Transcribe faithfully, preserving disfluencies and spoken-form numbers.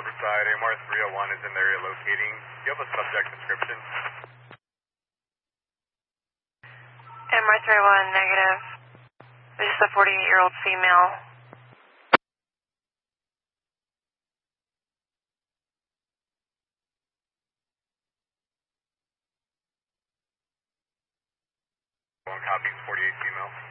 Riverside, A M R three oh one is in the area locating. Do you have a subject description? A M R three oh one, negative. This is a forty-eight-year-old female. One copy, forty-eight female.